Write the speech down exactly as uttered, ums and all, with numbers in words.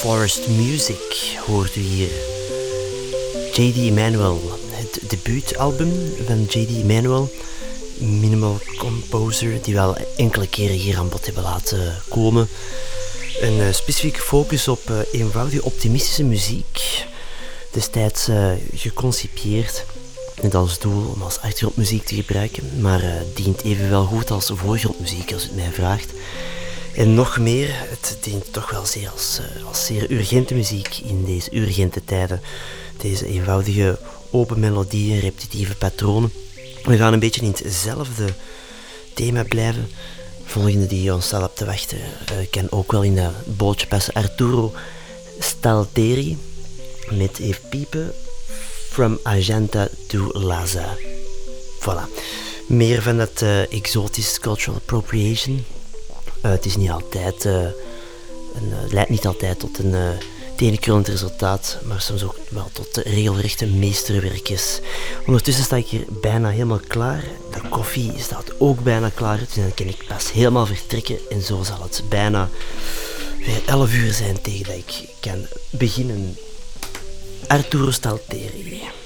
Forest Music hoort u hier. J D Emanuel, het debuutalbum van J D Emanuel, minimal composer, die wel enkele keren hier aan bod hebben laten komen. Een uh, specifieke focus op uh, eenvoudige optimistische muziek, destijds uh, geconcipieerd met als doel om als achtergrondmuziek te gebruiken, maar uh, dient evenwel goed als voorgrondmuziek als u het mij vraagt. En nog meer, het dient toch wel zeer als, uh, als zeer urgente muziek in deze urgente tijden. Deze eenvoudige open melodieën, repetitieve patronen. We gaan een beetje in hetzelfde thema blijven. Volgende die ons staat op te wachten, uh, kan ook wel in dat bootje passen. Arturo Stalteri met Even Piepen, From Argenta to Laza. Voilà. Meer van dat uh, exotisch cultural appropriation. Uh, het is niet altijd, uh, een, uh, leidt niet altijd tot een uh, tenenkrullend resultaat, maar soms ook wel tot uh, regelrechte meesterwerkjes. Ondertussen sta ik hier bijna helemaal klaar. De koffie staat ook bijna klaar, dus dan kan ik pas helemaal vertrekken. En zo zal het bijna weer elf uur zijn tegen dat ik kan beginnen. Arturo Stalteri.